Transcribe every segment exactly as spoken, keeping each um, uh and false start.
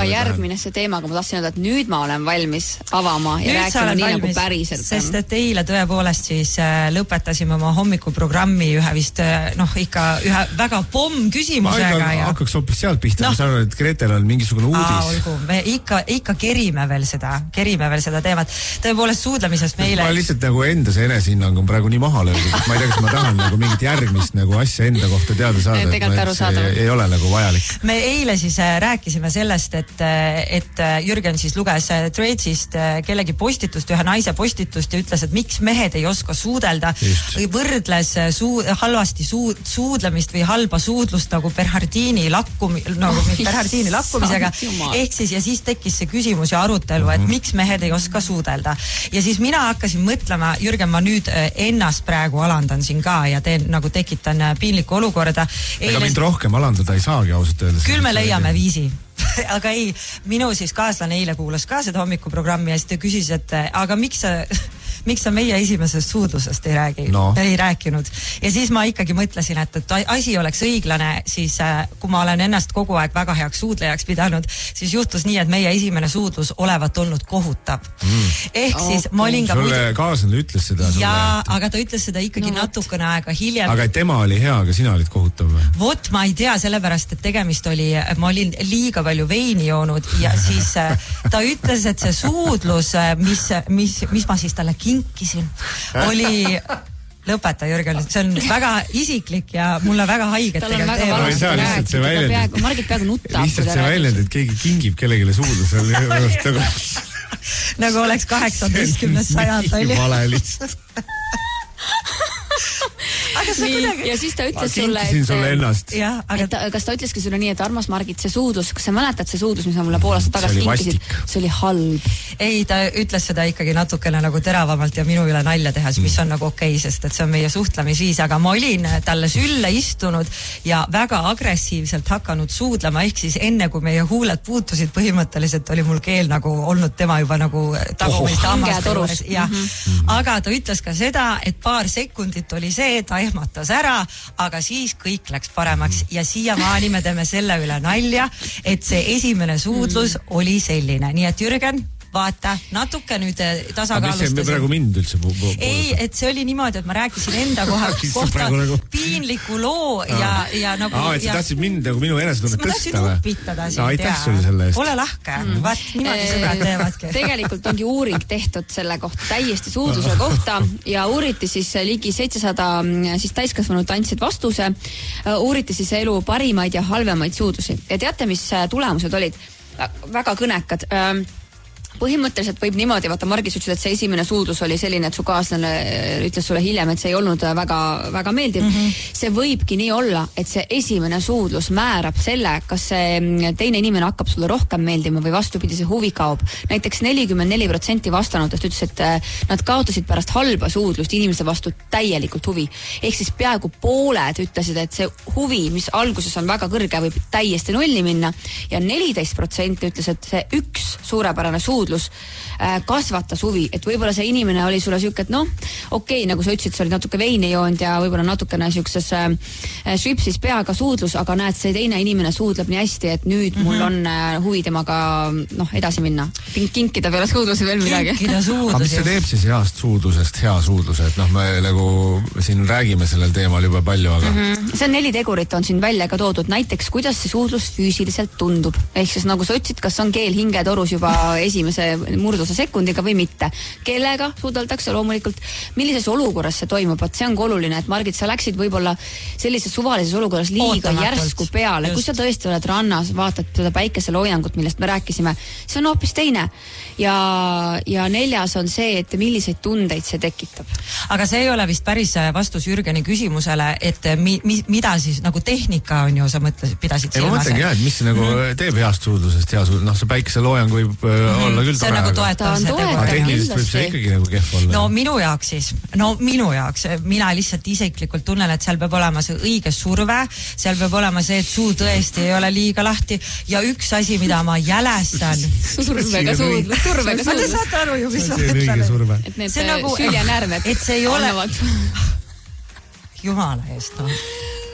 järgmine see teema, aga ma tahtsin öelda, et nüüd ma olen valmis avama ja nüüd rääkima nii valmis, nagu päriselt. Sest et eile tõepoolest siis äh, lõpetasime oma hommikuprogrammi ühe vist äh, noh, ikka ühe väga pomm küsimusega. Ma ja... hakkaks hoopis sealt pihta, no. Ma saan, et Gretel on mingisugune uudis. Aa, olgu, me ikka, ikka kerime veel seda, kerime veel seda teemat. Tõepoolest suudlemisest meile... Ma lihtsalt nagu endas enesehinnang on praegu nii maha löödud, et ma ei tea, kas ma tahan nagu mingit järgmist nagu asja enda kohta teada saada. Tegelikult aru saada. Ei ole nagu vajalik. Me eile siis rääkisime sellest, et, et Jürgen siis luges Threadsist kellegi postitust, ühe naise postitust ja ütles, et miks mehed ei oska suudelda või võrdles suu, halvasti suu, suudlemist või halba suudlust nagu Bernhardini lakkumi, nagu Bernhardini lakkumisega. Ehk siis, ja siis tekkis see küsimus ja arutelu, et miks mehed ei oska suudelda. Ja siis mina hakkasin mõtlema, Jürgen, ma nüüd ennast praegu alandan siin ka ja teen nagu tekitan piinlikku olukorda. Ega mind rohkem alandada ei saagi ausalt öeldes. Küll me leiame viisi. Aga ei, minu siis kaaslane eile kuulas ka seda hommikuprogrammi ja siis ta küsis, et aga miks sa, miks sa meie esimesest suudlusest ei räägi? No. Ei rääkinud. Ja siis ma ikkagi mõtlesin, et, et asi oleks õiglane, siis kui ma olen ennast kogu aeg väga heaks suudlejaks pidanud, siis juhtus nii, et meie esimene suudlus olevat olnud kohutav. Mm. Ehk oh, siis ma olin ka... Sulle muidu... kaaslane ütles seda? Ja, et... aga ta ütles seda ikkagi no, natukene aega hiljem. Aga tema oli hea, aga sina olid kohutav või? Vot, ma ei tea, sellepärast, et tegemist oli, ma olin liiga palju veini joonud ja siis ta ütles, et see suudlus, mis, mis, mis ma siis talle kinkisin, oli... Lõpeta, Jürgen, see on väga isiklik ja mulle väga haiget tal on väga valesti rääkida. Margit peaaegu nuttab. Lihtsalt see väljend, et keegi kingib kellegile suudlus. Nagu oleks kaheksateistkümnes sajand. Mingi vale lihtsalt. Nii, ja siis ta ütles sulle, et, sulle ennast. Ja, aga... et ta, kas ta ütleski sulle nii, et armas Margit, see suudlus, kas sa mäletad see suudlus, mis sa mulle pool aastat tagasi kinkisid? See oli halb. Ei, ta ütles seda ikkagi natukene nagu teravamalt ja minu üle nalja tehas, mis on nagu okei, sest et see on meie suhtlemisviis, aga ma olin talle sülle istunud ja väga agressiivselt hakanud suudlema, ehk siis enne kui meie huuled puutusid, põhimõtteliselt oli mul keel nagu olnud tema juba nagu tagumist hammaste juures. Ja, mm-hmm. Aga ta ütles ka seda, et paar sekundit oli see, ta ehmatas ära, aga siis kõik läks paremaks ja siiamaani me teeme selle üle nalja, et see esimene suudlus mm. oli selline. Nii et Jürgen, vaata, natuke nüüd tasakaalustasin. Aga mis see praegu mind üldse po- po- ei, et see oli niimoodi, et ma rääkisin enda koha, kohta nagu... piinliku loo ja, ja nagu... Aa, et sa tahtsid mind nagu minu enesetunnet tõsta või? Ma tahtsin upitada sind, aitäh sulle selle eest. Ole lahke, mm. vaat niimoodi sõbrad teevadki. Tegelikult ongi uuring tehtud selle kohta, täiesti suudluse kohta ja uuriti siis ligi seitsesada siis täiskasvanud andsid vastuse, uuriti siis elu parimaid ja halvemaid suudlusi. Ja teate, mis tulemused olid? Väga kõnekad. Põhimõtteliselt võib niimoodi, vaata Margis ütles, et see esimene suudlus oli selline, et su kaaslane ütles sulle hiljem, et see ei olnud väga, väga meeldiv. Mm-hmm. See võibki nii olla, et see esimene suudlus määrab selle, kas see teine inimene hakkab sulle rohkem meeldima või vastupidi, see huvi kaob. Näiteks nelikümmend neli protsenti vastanutest ütles, et nad kaotasid pärast halba suudlust inimeste vastu täielikult huvi. Ehk siis peaaegu pooled ütlesid, et see huvi, mis alguses on väga kõrge, võib täiesti nulli minna ja neliteist protsenti ütles, et see üks suurepärane suudlus kasvatas huvi, et võib-olla see inimene oli sulle siuke, et noh, okei, okay, nagu sa ütlesid, sa olid natuke veini joonud ja võib-olla natukene siukses äh, šripsis peaga suudlus, aga näed, see teine inimene suudleb nii hästi, et nüüd mul on äh, huvi temaga noh, edasi minna. Kinkida peale suudlusi veel midagi. Aga mis see teeb siis heast suudlusest hea suudluse, et noh, me nagu siin räägime sellel teemal juba palju, aga... Mm-hmm. See on neli tegurit on siin välja ka toodud, näiteks kuidas see suudlus füüsiliselt tundub. Ehk siis nagu sa ütlesid, kas on keel hingetorus juba esimese murduse sekundiga või mitte. Kellega suudeldakse loomulikult, millises olukorras see toimub, et see on oluline, et Margit, sa läksid võib-olla sellises suvalises olukorras liiga järsku peale, kui sa tõesti oled rannas, vaatad seda päikeseloojangut, millest me rääkisime, see on hoopis teine. Ja, ja neljas on see, et milliseid tundeid see tekitab. Aga see ei ole vist päris vastus Jürgeni küsimusele, et mi, mi, mida siis nagu tehnika on ju, sa mõtlesid, pidasid silmas. Ma mõtlengi jah, et mis see nagu mm. teeb heast suudlusest hea suudlusest, noh see päikeseloojang võib mm. olla küll see on nagu toetav see tegu. Tehnilist võib see ikkagi nagu kehv olla. No minu jaoks siis, no minu jaoks, mina lihtsalt isiklikult tunnen, et seal peab olema see õige surve, seal peab olema see, et suu tõesti ei ole liiga lahti ja üks asi, mida ma jälestan. Survega suudlus, survega suudlus. Te saate aru ju, mis ma ütlen. Et need nagu, süljenärved et see ei ole... Jumala eest, no.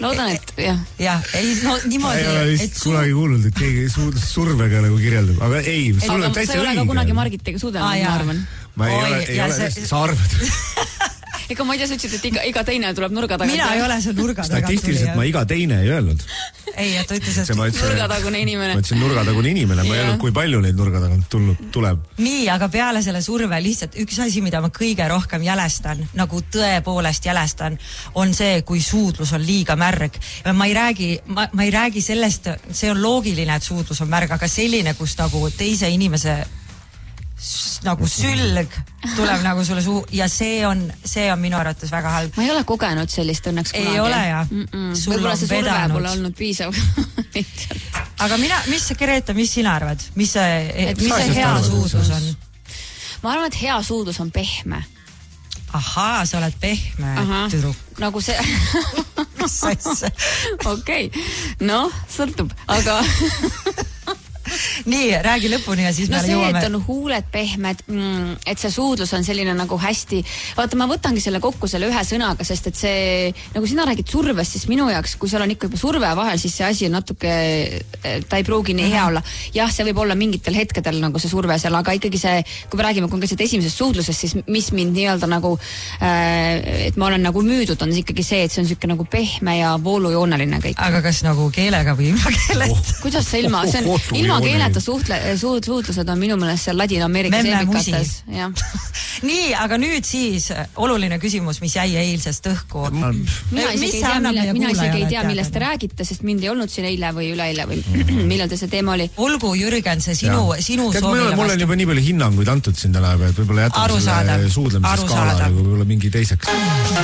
loodan, et jah. jah, ei no niimoodi. ei ole lihtsalt su... kunagi kuulnud, et keegi su survega nagu kirjeldab, aga ei, sul on täitsa õige. sa ei ole ka kunagi Margitiga suudelnud, ma arvan. ma ei Oi, ole, ei ole, see... sa arvad. ega ma ei tea, sa ütlesid, et iga, iga teine tuleb nurga tagant. mina ei ole see nurga tagant. statistiliselt ma iga teine ei öelnud. ei, et ta ütles, et nurgatagune inimene. ma ütlesin nurgatagune inimene, ma ei öelnud, kui palju neid nurga tagant tulnud tuleb. nii, aga peale selle surve lihtsalt üks asi, mida ma kõige rohkem jälestan, nagu tõepoolest jälestan, on see, kui suudlus on liiga märg. ma ei räägi, ma, ma ei räägi sellest, see on loogiline, et suudlus on märg, aga selline, kus nagu teise inimese nagu sülg tuleb nagu sulle suu ja see on, see on minu arvates väga halb. ma ei ole kogenud sellist õnneks kunagi. ei ole jah. võib-olla see surve pole olnud piisav. aga mina, mis see Grete, mis sina arvad? mis see, mis see hea suudlus on? ma arvan, et hea suudlus on pehme. ahaa, sa oled pehme tüdruk. nagu see mis asja? okei, noh, sõltub, aga nii, räägi lõpuni ja siis no me see, jõuame. et on huuled pehmed, mm, et see suudlus on selline nagu hästi, vaata, ma võtangi selle kokku selle ühe sõnaga, sest et see, nagu sina räägid survest, siis minu jaoks, kui seal on ikka juba surve vahel, siis see asi on natuke, ta ei pruugi nii hea olla. jah, see võib olla mingitel hetkedel nagu see surve seal, aga ikkagi see, kui me räägime konkreetselt esimesest suudlusest, siis mis mind nii-öelda nagu, äh, et ma olen nagu müüdud, on ikkagi see, et see on siuke nagu pehme ja voolujooneline kõik. aga kas nagu keelega või ilma keeleta? Oh. kuidas see ilma, see on ilma keeleta suhtle, suud, suudlused on minu meelest seal Ladina-Ameerikas eemikates. nii, aga nüüd siis oluline küsimus, mis jäi eilsest õhku. mina isegi ei tea, mille, mina isegi ei tea, millest te räägite, sest mind ei olnud siin eile või üleeile või millal te see teema oli. olgu, Jürgen, see sinu, sinu soovile mul on juba nii palju hinnanguid antud siin täna, et võib-olla jätame selle suudlemise skaala võib-olla mingi teiseks.